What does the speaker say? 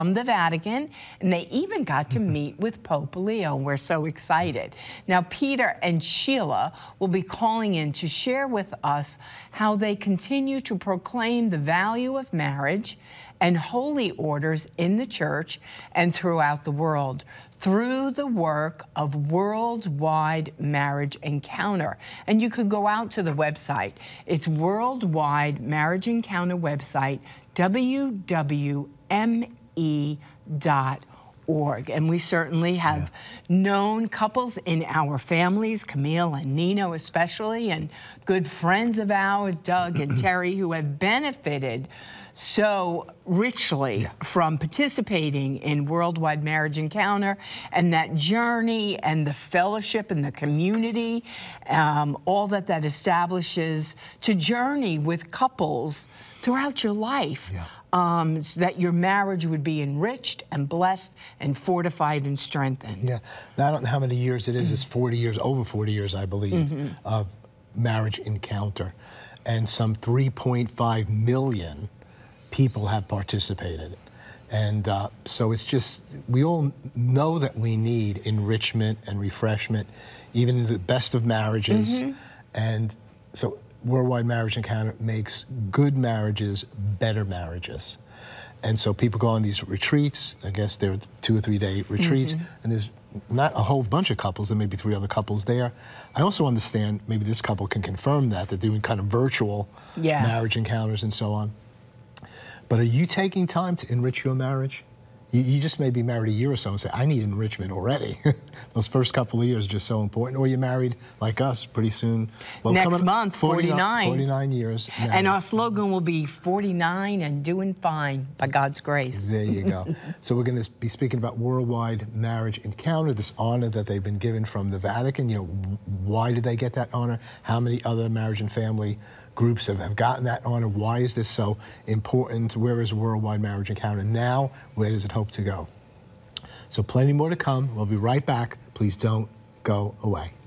from the Vatican, and they even got to meet with Pope Leo. We're so excited. Now, Peter and Sheila will be calling in to share with us how they continue to proclaim the value of marriage and holy orders in the church and throughout the world through the work of Worldwide Marriage Encounter. And you could go out to the website. It's Worldwide Marriage Encounter website, www.me.org. And we certainly have known couples in our families, Camille and Nino especially, and good friends of ours, Doug and Terry, who have benefited so richly from participating in Worldwide Marriage Encounter, and that journey and the fellowship and the community, all that establishes to journey with couples throughout your life. So that your marriage would be enriched and blessed and fortified and strengthened. Now, I don't know how many years it is. It's 40 years, over 40 years, I believe, of Marriage Encounter. And some 3.5 million people have participated. And so it's just, we all know that we need enrichment and refreshment, even in the best of marriages. And so Worldwide Marriage Encounter makes good marriages better marriages. And so people go on these retreats. I guess they're 2 or 3 day retreats, and there's not a whole bunch of couples. There may be 3 other couples there. I also understand, maybe this couple can confirm that, they're doing kind of virtual marriage encounters and so on. But are you taking time to enrich your marriage? You just may be married a year or so and say, I need enrichment already. Those first couple of years are just so important. Or you're married, like us, pretty soon. Well, next month, 49. 49 years. Married. And our slogan will be 49 and doing fine by God's grace. There you go. So we're going to be speaking about Worldwide Marriage Encounter, this honor that they've been given from the Vatican. You know, why did they get that honor? How many other marriage and family groups have gotten that honor? Why is this so important? Where is Worldwide Marriage Encounter now? Where does it hope to go? So plenty more to come. We'll be right back. Please don't go away.